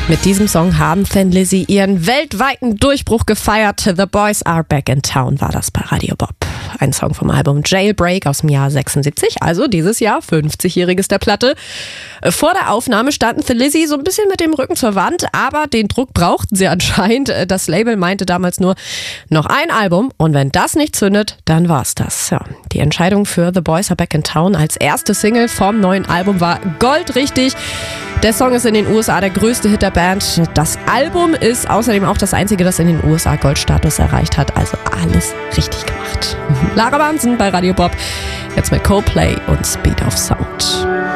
Mit diesem Song haben Thin Lizzy ihren weltweiten Durchbruch gefeiert. The Boys Are Back in Town war das bei Radio Bob. Ein Song vom Album Jailbreak aus dem Jahr 76, also dieses Jahr 50-jähriges der Platte. Vor der Aufnahme standen Thin Lizzy so ein bisschen mit dem Rücken zur Wand, aber den Druck brauchten sie anscheinend. Das Label meinte damals nur, noch ein Album und wenn das nicht zündet, dann war's das. Ja, die Entscheidung für The Boys Are Back in Town als erste Single vom neuen Album war goldrichtig. Der Song ist in den USA der größte Hit der Band. Das Album ist außerdem auch das einzige, das in den USA Goldstatus erreicht hat. Also alles richtig gemacht. Lara Bansen bei Radio Bob. Jetzt mit Coldplay und Speed of Sound.